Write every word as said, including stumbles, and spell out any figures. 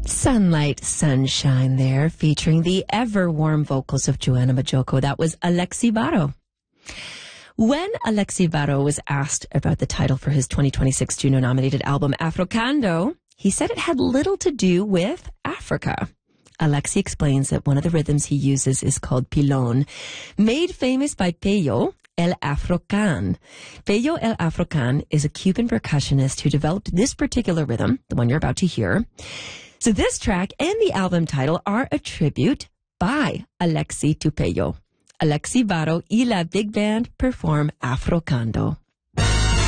Sunlight, Sunshine there, featuring the ever-warm vocals of Joanna Majoko. That was Alexi Varo. When Alexi Varo was asked about the title for his twenty twenty-six Juno-nominated album, Africando, he said it had little to do with Africa. Alexi explains that one of the rhythms he uses is called pilon, made famous by Peyo El African. Peyo El African is a Cuban percussionist who developed this particular rhythm, the one you're about to hear. So this track and the album title are a tribute by Alexi to Peyo. Alexi Varo y la Big Band perform Africando.